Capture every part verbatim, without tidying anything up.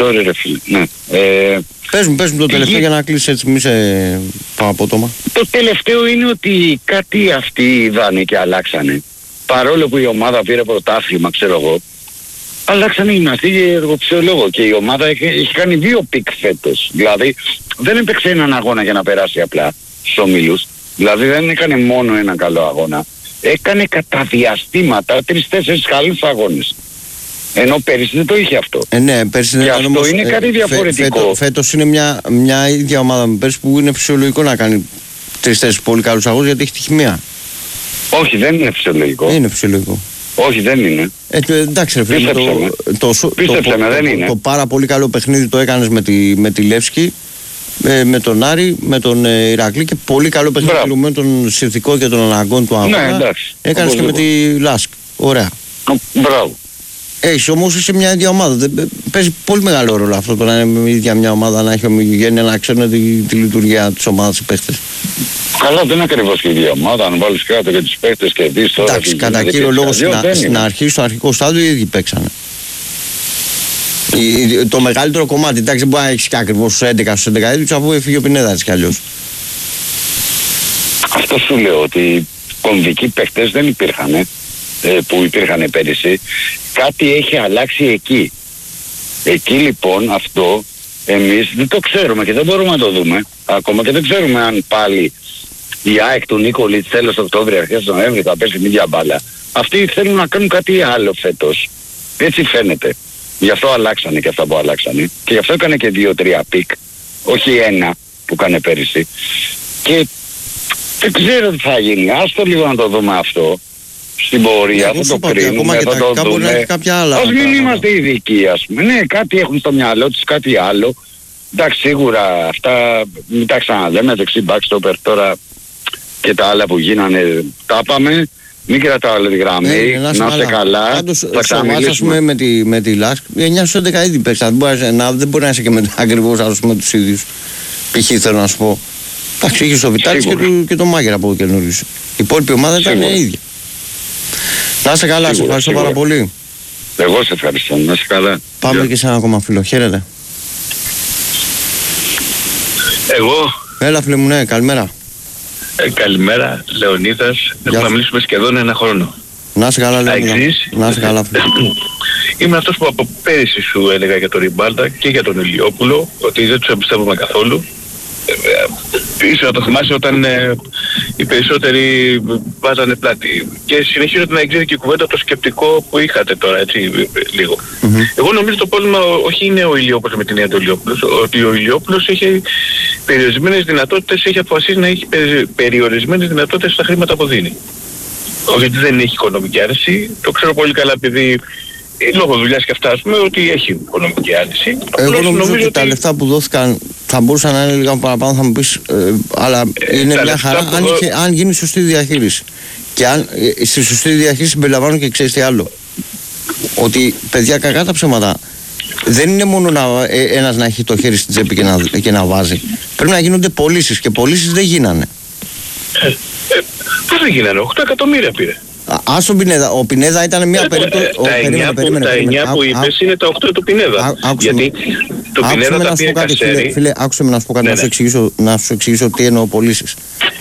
sorry ρε φίλε. Ναι. Ε, πες μου, πες μου το τελευταίο για να κλείσεις έτσι, μη σε πάω απότομα. Το τελευταίο είναι ότι κάτι αυτοί είδανε και αλλάξανε. Παρόλο που η ομάδα πήρε πρωτάθλημα, ξέρω εγώ, αλλάξανε οι μαθοί για εργοψιολόγο και η ομάδα έχει, έχει κάνει δύο πικ φέτος. Δηλαδή δεν έπαιξε έναν αγώνα για να περάσει απλά στους ομίλους. Δηλαδή δεν έκανε μόνο έναν καλό αγώνα. Έκανε κατά διαστήματα τρεις-τέσσερις καλούς αγώνες. Ενώ πέρυσι δεν το είχε αυτό. Ε, ναι, πέρυσι και αυτό όμως, είναι κάτι διαφορετικό. Φέτο, φέτος είναι μια, μια ίδια ομάδα με πέρυσι που είναι φυσιολογικό να κάνει τρεις-τέσσερις πολύ καλούς αγώνες γιατί έχει τυχημία. Όχι, δεν είναι φυσιολογικό. Είναι φυσιολογικό. Όχι, δεν είναι. Ε, το, εντάξει ρε φίλε, το, το, το, Πίστεψε με, δεν το, είναι. το πάρα πολύ καλό παιχνίδι το έκανες με τη, με τη Λεύσκη, με, με τον Άρη, με τον ε, Ηρακλή και πολύ καλό παιχνίδι με τον συνθηκό και των αναγκών του αγώνα. Ναι, εντάξει. Έκανες και με τη Λάσκ. Ωραία. Μπράβο. Έχεις όμως είσαι μια ίδια ομάδα. Δεν, παίζει πολύ μεγάλο ρόλο αυτό το να είναι με ίδια μια ομάδα, να έχει ομογένεια, να ξέρουν τη, τη λειτουργία της ομάδας οι παίχτες. Καλά, δεν είναι ακριβώς και η ίδια ομάδα. Αν βάλεις κάτω και τους παίχτες και δεις τώρα. Εντάξει, κατά κύριο λόγο στην, στην αρχή, στο αρχικό στάδιο οι ίδιοι παίξανε. Η, το μεγαλύτερο κομμάτι, εντάξει, δεν μπορεί να έχεις και ακριβώς στους έντεκα στους έντεκα ίδιους αφού έφυγε ο Πινέδας κι αλλιώς. Αυτό σου λέω ότι κομβικοί παίχτες δεν υπήρχαν ε, που υπήρχαν πέρυσι. Κάτι έχει αλλάξει εκεί. Εκεί λοιπόν αυτό εμείς δεν το ξέρουμε και δεν μπορούμε να το δούμε ακόμα και δεν ξέρουμε αν πάλι η ΑΕΚ του Νίκολιτς τέλος Οκτώβρη, αρχές Νοέμβρη θα πέσει την ίδια μπάλα. Αυτοί θέλουν να κάνουν κάτι άλλο φέτος. Έτσι φαίνεται. Γι' αυτό αλλάξανε και αυτά που αλλάξανε. Και γι' αυτό έκανε και δύο-τρία πικ. Όχι ένα που έκανε πέρυσι. Και δεν ξέρω τι θα γίνει. Άστο λίγο να το δούμε αυτό. Στην πορεία, ναι, θα το κρίνουμε, θα το δούμε. Ας μην είμαστε ειδικοί, ας πούμε. Ναι, κάτι έχουν στο μυαλό τους, κάτι άλλο. Εντάξει, σίγουρα αυτά μην τα ξαναδέμε, δεξί backstopper τώρα και τα άλλα που γίνανε, τα είπαμε. Μην κρατάω άλλη γραμμή, ναι, να είστε καλά. Πάντως, θα ξαναμιλήσουμε. Με τη, με τη Λάσκ, εννιά στους έντεκα ήδη παίξαν. Δεν μπορεί να είσαι και με, ακριβώς με τους ίδιους. Π.χ. θέλω να σου πω. Εντάξει, είχε στο Βιτάλης και, και το Μάγερα από καινούριους. Η υπόλοιπη ομάδα ήταν η ίδια. Να είσαι καλά, σε ευχαριστώ πάρα πολύ. Εγώ σε ευχαριστώ, να είσαι καλά. Πάμε και σε ένα ακόμα φίλο, χαίρετε. Εγώ. Έλα φίλε μου, ναι, καλημέρα. Ε, καλημέρα, Λεωνίδας. Έχουμε να μιλήσουμε σχεδόν ένα χρόνο. Να είσαι καλά, Λεωνίδα. Να είσαι καλά, φίλε. Είμαι αυτός που από πέρυσι σου έλεγα για τον Ριμπάλτα και για τον Ηλιόπουλο ότι δεν τους εμπιστεύομαι καθόλου. Ίσως να το θυμάσαι όταν ε, οι περισσότεροι βάζανε πλάτη και συνεχίζω να εξήγει και η κουβέντα το σκεπτικό που είχατε τώρα έτσι λίγο. Mm-hmm. Εγώ νομίζω το πρόβλημα όχι είναι ο Ηλιόπουλος με την έννοια του Ηλιόπουλος, ότι ο Ηλιόπουλος έχει περιορισμένες δυνατότητες, έχει αποφασίσει να έχει περιορισμένες δυνατότητες στα χρήματα που δίνει. Όχι γιατί δεν έχει οικονομική άρεση, το ξέρω πολύ καλά επειδή λόγω δουλειάς και αυτά ας πούμε ότι έχει οικονομική άρεση. Εγώ νομίζω, νομίζω ότι, ότι τα λεφτά που δόθηκαν θα μπορούσαν να είναι λίγα παραπάνω, θα μου πεις, ε, αλλά ε, είναι μια χαρά αν, δω... είχε, αν γίνει σωστή διαχείριση. Και αν ε, στη σωστή διαχείριση συμπεριλαμβάνουν και ξέρεις τι άλλο. Ότι παιδιά κακά τα ψέματα. Δεν είναι μόνο να, ε, ένας να έχει το χέρι στην τσέπη και να, και να βάζει. Πρέπει να γίνονται πωλήσεις και πωλήσεις δεν γίνανε. Ε, ε, πώς δεν γίνανε, οκτώ εκατομμύρια πήρε. Ας ο Πινέδα, ο Πινέδα ήταν μια περίπτωση. Τα εννιά που είπες είναι τα οκτώ του Πινέδα. Γιατί το Πινέδα τα πήρε Κασέρι. Φίλε, άκουσε με να σου πω κάτι, να σου εξηγήσω, να σου εξηγήσω τι εννοώ πωλήσεις.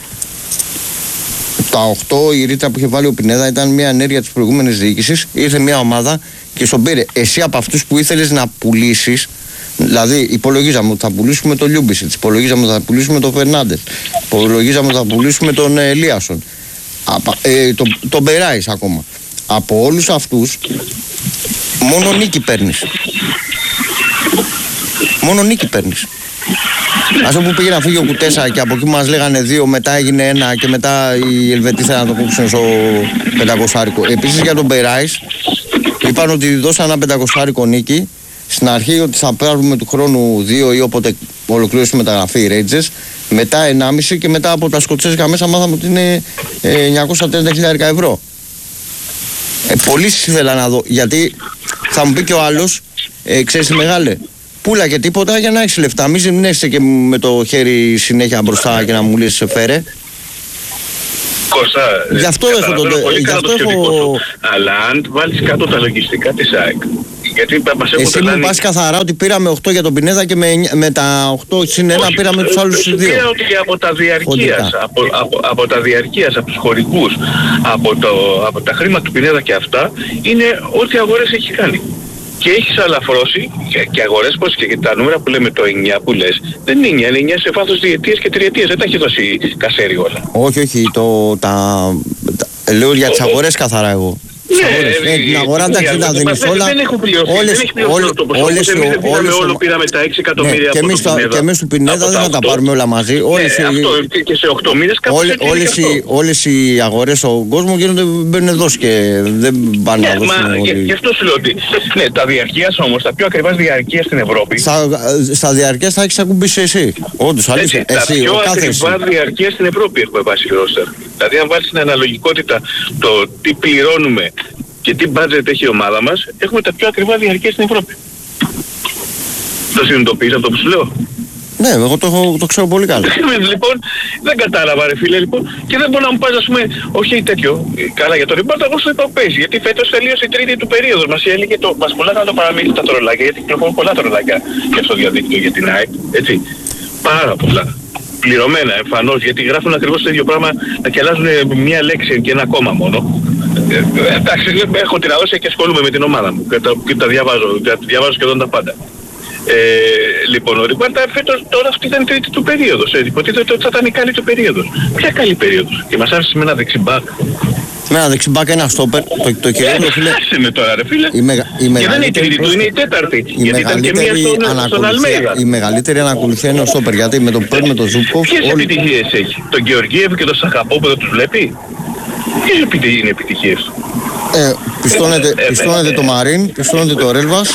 Τα οκτώ η ρήτρα που είχε βάλει ο Πινέδα ήταν μια ενέργεια της προηγούμενης διοίκησης. Ήρθε μια ομάδα και στον πήρε. Εσύ από αυτούς που ήθελες να πουλήσεις, δηλαδή υπολογίζαμε ότι θα πουλήσουμε τον Λιούμπισιτς, υπολογίζαμε ότι θα πουλήσουμε τον Φερνάντες, υπολογίζαμε ότι θα πουλήσουμε τον Ελίασον. Ε, το, τον Μπεράις ακόμα. Από όλους αυτούς μόνο νίκη παίρνεις. Μόνο νίκη παίρνεις. Ας όπου πήγε να φύγει ο Κουτέσα και από εκεί μας λέγανε δύο, μετά έγινε ένα και μετά οι Ελβετοί θέλουν να το κόψουν στο πεντακοσάρικο. Επίσης για τον Μπεράις είπαν ότι δώσαν ένα πεντακοσάρικο νίκη στην αρχή, ότι θα πάρουμε του χρόνου δύο ή όποτε ολοκληρώσει μεταγραφή οι Rangers, μετά ενάμιση και μετά από τα σκοτσέζικα μέσα μάθαμε ότι είναι ε, εννιακόσια τριάντα χιλιάδες ευρώ. Ε, πωλήσεις ήθελα να δω, γιατί θα μου πει και ο άλλος, ε, ξέρεις τι μεγάλε, πούλα και τίποτα για να έχεις λεφτά, μην είσαι και με το χέρι συνέχεια μπροστά και να μου λες σε φέρε. Κώστα, γι' αυτό έχω το, πολύ γι' αυτό το έχω... σου. Αλλά αν βάλεις κάτω τα λογιστικά της ΑΕΚ Γιατί μας έχουν εσύ μου πας καθαρά ότι πήραμε οκτώ για τον Πινέδα και με, με τα οκτώ συν ένα πήραμε τους άλλους δύο. Πήρα ότι από τα διαρκείας, από, από, από τα διαρκείας, από τους χωρικούς, από, το, από τα χρήματα του Πινέδα και αυτά, είναι ό,τι αγορές έχει κάνει. Και έχεις αλαφρώσει και, και αγορές πως και τα νούμερα που λέμε το εννιά που λες, δεν είναι εννιά, είναι εννιά σε βάθος διετίας και τριετίας, δεν τα έχει δώσει κασέρι όλα. Όχι, όχι, το, τα, τα, λέω για τις αγορές καθαρά εγώ. Ναι, την αγορά εντάξει τα δίνεις όλα. Δεν έχουν πληρώσει, δεν έχει πληρώσει το ποσό. Εμείς δεν πήραμε όλο, πήραμε τα έξι εκατομμύρια από τον Πινέδα. Και εμείς του Πινέδα δεν θα τα πάρουμε όλα μαζί. Αυτό και σε οκτώ μήνες κάπως έτσι είναι. Όλες οι αγορές στον κόσμο γίνονται, μπαίνουν εδώ και δεν πάνε να δώσουν. Γι' αυτό σου λέω ότι, ναι, τα διαρκείας όμως, τα πιο ακριβά διαρκείας στην Ευρώπη. Στα διαρκείας θα έχεις ακουμπήσει εσύ. Όντως, αλήθεια. Τα πιο ακριβά διαρκείας στην Ευρώπη έχουμε βάσει ρόστερ. Δηλαδή αν βάλεις την αναλογικότητα το τι πληρώνουμε και τι budget έχει η ομάδα μας, έχουμε τα πιο ακριβά διαρκείας στην Ευρώπη. Το συνειδητοποιείς αυτό που σου λέω? Ναι, εγώ το, το ξέρω πολύ καλά. Λοιπόν, δεν κατάλαβα ρε φίλε λοιπόν, και δεν μπορεί να μου πας ας πούμε, όχι τέτοιο, καλά για το ριμπάρτο, εγώ σου είπα πες, γιατί φέτος τελείωσε η τρίτη του περίοδος, μας έλεγε το, μας πουλάγανε το παραμύθι τα τρολάκια, γιατί κυκλοφορούν πολλά τρολάκια και στο διαδίκτυο για την ΑΕΚ, έτσι, πάρα πολλά. Πληρωμένα εμφανώς, γιατί γράφουν ακριβώς το ίδιο πράγμα και αλλάζουν μία λέξη και ένα κόμμα μόνο. Ε, εντάξει, έχω την αδόση και ασχολούμαι με την ομάδα μου και τα, και τα διαβάζω, τα διαβάζω σχεδόν τα πάντα. Ε, λοιπόν, ο Ριμπάρτα φέτος τώρα αυτή ήταν η τρίτη του περίοδος. Ε, υποτίθεται ότι θα ήταν η καλή του περίοδος. Ποια καλή περίοδος? Και μας άφησε με ένα δεξιμπάκ. Με ένα δεξιμπάκ, ένα στόπερ. Το, το κυρίω φίλε. Άσε με τώρα, ρε φίλε. Η μεγα, η και δεν είναι η τρίτη του, είναι η τέταρτη. Η γιατί ήταν και μία στον, στον Αλμέιδα. Η μεγαλύτερη ανακολουθία είναι ο στόπερ. Γιατί με τον Πέρ, με τον Ζούπκοφ. Ποιες όλοι... επιτυχίες έχει? Τον Γεωργίευ και τον Σαχαπό που δεν τους βλέπει? Ποιες είναι επιτυχίες? Ε, πιστώνεται, ε, πιστώνεται ε, το Μαρίν, πιστώνεται το Ρέλβας.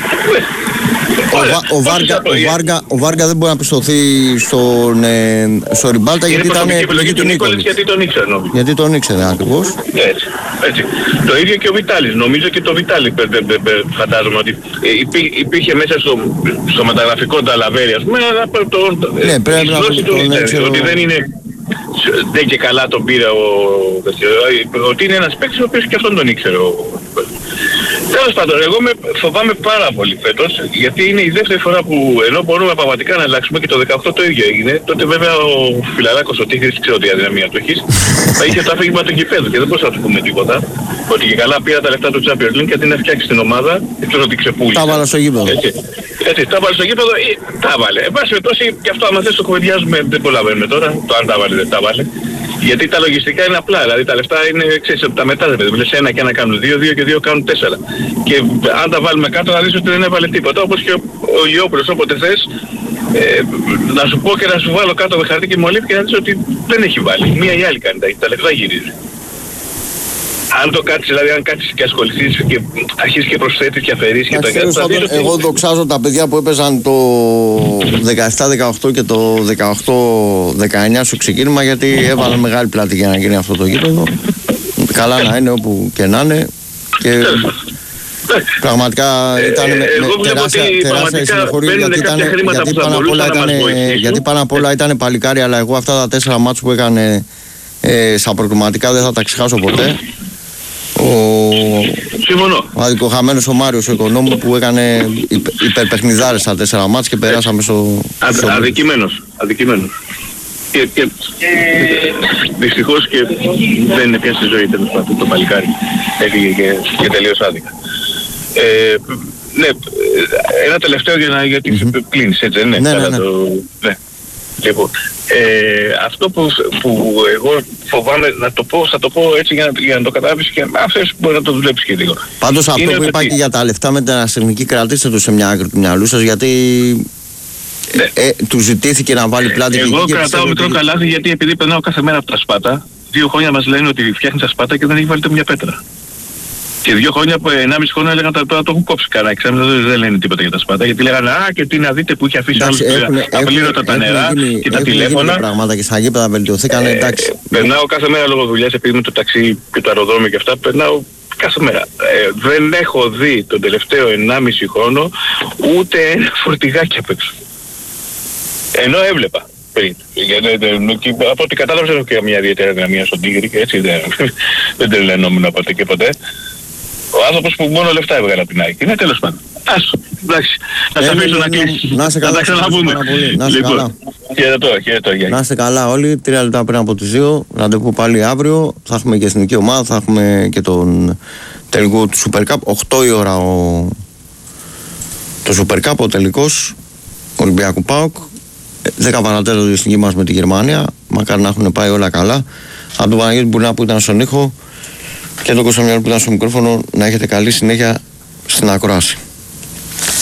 Ο, Βα, ο, Βάργα, ο, Βάργα, ο Βάργα δεν μπορεί να πιστωθεί στον, ε, στο Ριμπάλτα γιατί ήταν επιλογή του Νίκολης. Γιατί τον ήξερε νομίζω. Γιατί τον ήξερε ακριβώς. Έτσι, έτσι. Το ίδιο και ο Βιτάλης. Νομίζω και το Βιτάλη φαντάζομαι ότι υπή, υπήρχε μέσα στο, στο μεταγραφικό Νταλαβέρι ας πούμε, αλλά το, ναι, πρέπει να το, τον ήξερε. Ότι δεν είναι... Δεν και καλά τον πήρε ο... Ότι είναι ένας παίκτης ο οποίος και αυτόν τον ήξερε ο... Τέλος πάντων, εγώ με φοβάμαι πάρα πολύ φέτος, γιατί είναι η δεύτερη φορά που ενώ μπορούμε πραγματικά να αλλάξουμε και το δεκαοκτώ το ίδιο έγινε. Τότε βέβαια ο Φιλαράκος, ο Τίγρης, ξέρω τι αδυναμία του έχεις, είχε το άφηγημα του γηπέδου και δεν μπορούσα να του πούμε τίποτα. Ότι και καλά πήρα τα λεφτά του Champions League και αντί να φτιάξει την ομάδα, εκτός ότι ξεπούλησε. Τα βάλα στο γήπεδο. Έτσι, έτσι τα βάλε στο γήπεδο ή τα βάλε. Εν πάση περιπτώσει και αυτό άμα θες το κουβεντιάζουμε, δεν προλαβαίνουμε τώρα, το αν τα βάλε δεν τα βάλε. Γιατί τα λογιστικά είναι απλά, δηλαδή τα λεφτά είναι, ξέρεις, τα μετά, δηλαδή λες ένα και ένα κάνουν δύο, δύο και δύο κάνουν τέσσερα. Και αν τα βάλουμε κάτω θα δεις ότι δεν έβαλε τίποτα, όπως και ο, ο Λιόπουλος, όποτε θες, ε, να σου πω και να σου βάλω κάτω με χαρτί και μολύβι και να δεις ότι δεν έχει βάλει. Μία ή άλλη κάνει, τα λεφτά γυρίζει. Αν το κάτσεις, δηλαδή αν κάτσεις και ασχοληθείς και αρχίσεις και προσθέτεις και αφαιρείς και τα κάτι. Εγώ δοξάζω τα παιδιά που έπαιζαν το δεκαεπτά δεκαοκτώ και το δεκαοκτώ δεκαεννιά στο ξεκίνημα γιατί έβαλαν μεγάλη πλάτη για να γίνει αυτό το γήπεδο. Καλά να είναι όπου και να είναι. Και πραγματικά ήταν με τεράστια συνεχωρία γιατί, γιατί, γιατί πάνω απ' όλα ήταν παλικάρι, αλλά εγώ αυτά τα τέσσερα μάτς που έκανε ε, στα προκριματικά δεν θα τα ξεχάσω ποτέ. Ο, ο αδικοχαμένος ο Μάριος ο Οικονόμου που έκανε υπε, υπερπαιχνιδάρες στα τέσσερα μάτς και περάσαμε στο... Α, στο... Αδικημένος, αδικημένος. Και, και, δυστυχώς και δεν είναι πια στη ζωή τέλος πάντων το παλικάρι. Έφυγε και, και τελείως άδικα. Ε, ναι, ένα τελευταίο για να γιατί mm-hmm. κλείνεις έτσι, ναι, ναι, ναι, ναι. Το, ναι. Λοιπόν, ε, αυτό που, που εγώ φοβάμαι να το πω, θα το πω έτσι για να, για να το καταλάβεις και αυτές μπορεί να το δουλέψεις και λίγο. Πάντως αυτό είναι που είπα και για τα λεφτά με την αστυνομική, κρατήστε το σε μια άκρη του μυαλού σας γιατί ναι. ε, του ζητήθηκε να βάλει πλάτη. Εγώ κρατάω μικρό ότι... καλάθι γιατί επειδή περνάω κάθε μέρα από τα Σπάτα, δύο χρόνια μας λένε ότι φτιάχνει τα Σπάτα και δεν έχει βάλει το μια πέτρα. Και δύο χρόνια, από ενάμιση χρόνο έλεγαν τώρα το έχουν κόψει κανένα εξάμηνο, δεν λένε τίποτα για τα Σπάτα. Γιατί λέγανε α και τι να δείτε που είχε αφήσει άλλους απλήρωτα τα νερά γίνει, και τα τηλέφωνα. Έχουν πράγματα και στα γήπεδα βελτιωθήκανε, εντάξει. Ε, περνάω κάθε μέρα λόγω δουλειάς επειδή με το ταξί και το αεροδρόμιο και αυτά, περνάω κάθε μέρα. Ε, δεν έχω δει τον τελευταίο ενάμιση χρόνο ούτε ένα φορτηγάκι απ' έξω. Ενώ έβλεπα. Πριν. Γιατί από ό,τι κατάλαβα δεν έχω και μια ιδιαίτερη δυναμία στον Τίγρη και έτσι δεν, δεν τρελαινόμουν ποτέ και ποτέ. Ο άνθρωπος που μόνο λεφτά έβγαλε από την ΑΕΚ. Είναι τέλος πάντων. Άσο, εντάξει. Να σε αφήσω να κλείσεις. Να είστε καλά. Να τα ξαναπούμε. Να είστε καλά. Χαιρετώ, χαιρετώ. Να είστε καλά όλοι. Τρία λεπτά πριν από τις δύο. Ραντεβού πάλι αύριο. Θα έχουμε και εθνική ομάδα. Θα έχουμε και τον τελικό του Super Cup. οκτώ η ώρα ο... το Super Cup, ο τελικός Ολυμπιακού ΠΑΟΚ. δέκα παρατέταρτο η εθνική μας με τη Γερμανία. Μακάρι να έχουν πάει όλα καλά. Από τον Παναγιώτη Μπουρνά που ήταν στον ήχο και τον Κωνσταντινό που ήταν στο μικρόφωνο, να έχετε καλή συνέχεια στην ακρόαση.